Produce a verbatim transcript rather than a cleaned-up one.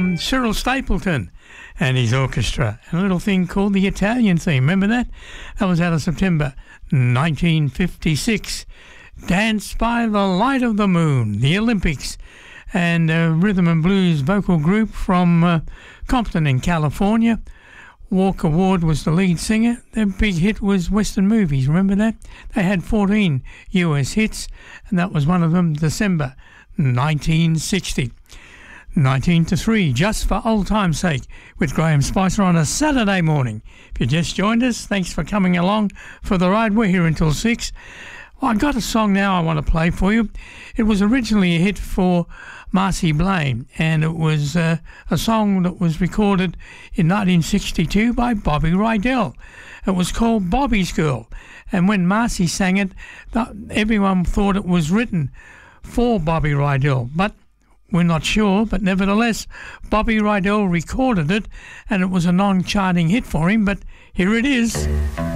from Cyril Stapleton and his orchestra. A little thing called the Italian Theme. Remember that? That was out of September nineteen fifty-six. Dance by the Light of the Moon, the Olympics, and a rhythm and blues vocal group from uh, Compton in California. Walker Ward was the lead singer. Their big hit was Western Movies. Remember that? They had fourteen U S hits, and that was one of them, December nineteen sixty. nineteen to three, Just for Old Time's Sake, with Graham Spicer on a Saturday morning. If you just joined us, thanks for coming along for the ride. We're here until six. Well, I've got a song now I want to play for you. It was originally a hit for Marcy Blaine, and it was uh, a song that was recorded in nineteen sixty-two by Bobby Rydell. It was called Bobby's Girl, and when Marcy sang it, th- everyone thought it was written for Bobby Rydell, but we're not sure. But nevertheless, Bobby Rydell recorded it, and it was a non-charting hit for him, but here it is.